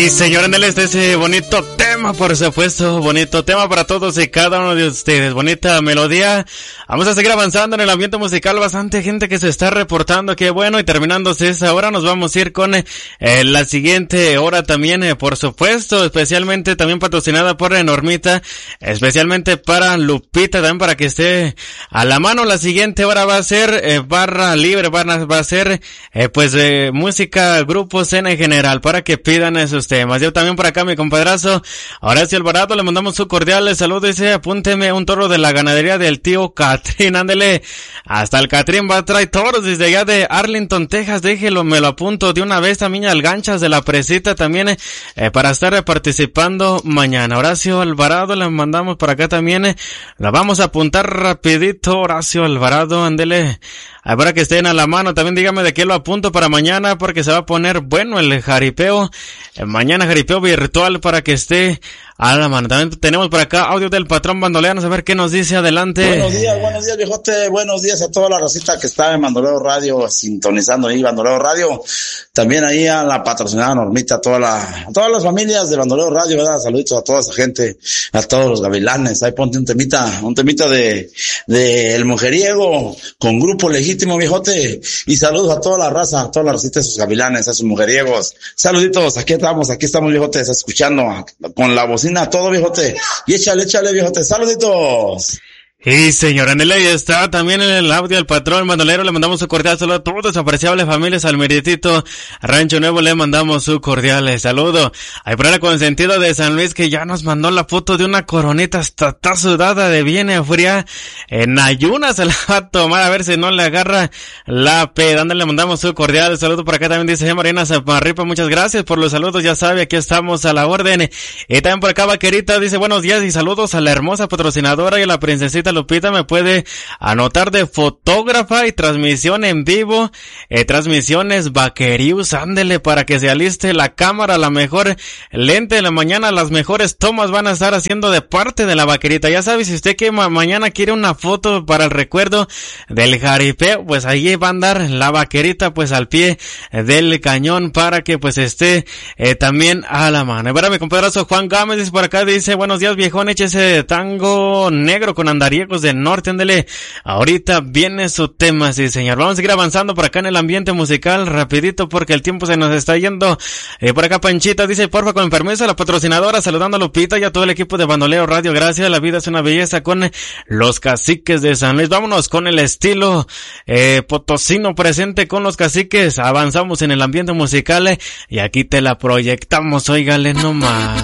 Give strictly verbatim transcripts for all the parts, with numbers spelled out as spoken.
Y señor, en él está ese bonito tema, por supuesto, bonito tema para todos y cada uno de ustedes, bonita melodía. Vamos a seguir avanzando en el ambiente musical, bastante gente que se está reportando, qué bueno, y terminándose esa hora nos vamos a ir con eh, la siguiente hora también, eh, por supuesto, especialmente también patrocinada por Normita, especialmente para Lupita, también para que esté a la mano. La siguiente hora va a ser eh, barra libre, barra, va a ser eh, pues eh, música, grupos en general, para que pidan esos temas. Yo también por acá, mi compadrazo Horacio Alvarado, le mandamos un cordial saludo, dice, apúnteme un toro de la ganadería del tío Catrín, ándele, hasta el Catrín va a traer toros desde allá de Arlington, Texas, déjelo, me lo apunto de una vez también al Ganchas de la Presita también, eh, para estar participando mañana. Horacio Alvarado, le mandamos por acá también, eh, la vamos a apuntar rapidito, Horacio Alvarado, ándele, para que estén a la mano, también dígame de qué lo apunto para mañana, porque se va a poner bueno el jaripeo, eh, mañana jaripeo virtual para que esté a la mano. También tenemos por acá audio del patrón bandoleano, a ver qué nos dice, adelante. Buenos días, buenos días, viejote, buenos días a toda la racita que está en Bandolero Radio, sintonizando ahí Bandolero Radio, también ahí a la patrocinada Normita, a toda la, a todas las familias de Bandolero Radio, ¿verdad? Saluditos a toda esa gente, a todos los gavilanes, ahí ponte un temita, un temita de, de El Mujeriego, con Grupo Legítimo, viejote, y saludos a toda la raza, a toda la racita de sus gavilanes, a sus mujeriegos, saluditos, aquí estamos, aquí estamos, viejote, escuchando con la bocina todo, viejote, y échale, échale, viejote, saluditos. Y señor, en el ahí está también en el audio del patrón bandolero, le mandamos su cordial saludo a todos los apreciables familias, al meritito Rancho Nuevo le mandamos su cordial saludo. Ahí por el consentido de San Luis que ya nos mandó la foto de una coronita, hasta está sudada de bien fría, en ayunas se la va a tomar a ver si no le agarra la peda. Le mandamos su cordial saludo. Por acá también dice Marina Zamarripa, muchas gracias por los saludos, ya sabe, aquí estamos a la orden. Y también por acá Vaquerita dice buenos días y saludos a la hermosa patrocinadora y a la princesita Lupita, me puede anotar de fotógrafa y transmisión en vivo, eh, transmisiones Vaquerius, ándele para que se aliste la cámara, la mejor lente de la mañana, las mejores tomas van a estar haciendo de parte de la Vaquerita. Ya sabe, si usted que ma- mañana quiere una foto para el recuerdo del jaripeo, pues ahí va a andar la Vaquerita pues al pie del cañón para que pues esté eh, también a la mano. Y para mi compadrazo Juan Gámez dice por acá, dice buenos días viejón, échese tango negro con andariegos del norte, ándele, ahorita viene su tema, sí señor. Vamos a seguir avanzando por acá en el ambiente musical rapidito porque el tiempo se nos está yendo. Eh, por acá Panchita dice porfa con permiso a la patrocinadora, saludando a Lupita y a todo el equipo de Bandolero Radio, gracias, la vida es una belleza con los Caciques de San Luis. Vámonos con el estilo eh, potosino presente con los Caciques, avanzamos en el ambiente musical eh, y aquí te la proyectamos, óigale nomás.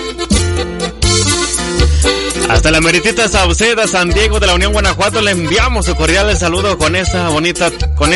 Hasta la meritita Sauceda, San Diego de la Unión Guanajuato, le enviamos su cordial saludo con esta bonita, con